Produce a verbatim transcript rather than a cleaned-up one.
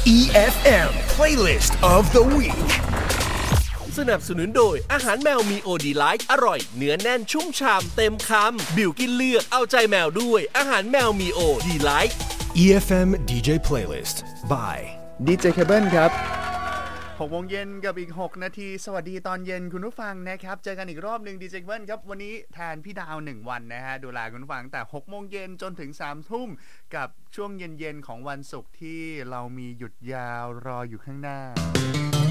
อี เอฟ เอ็ม Playlist of the Week สนับสนุนโดยอาหารแมวมีโอดีไลท์อร่อยเนื้อแน่นชุ่มฉ่ำเต็มคำบิวกินเลือกเอาใจแมวด้วยอาหารแมวมีโอดีไลท์อี เอฟ เอ็ม ดี เจ Playlist by ดี เจ Cable ครับหกโมงเย็นกับอีกหกนาทีสวัสดีตอนเย็นคุณผู้ฟังนะครับเจอกันอีกรอบนึง ดี เจ Cable ครับวันนี้แทนพี่ดาวหนึ่งวันนะฮะดูแลคุณผู้ฟังแต่หกโมงเย็นจนถึงสามทุ่มกับช่วงเย็นๆของวันศุกร์ที่เรามีหยุดยาวรออยู่ข้างหน้า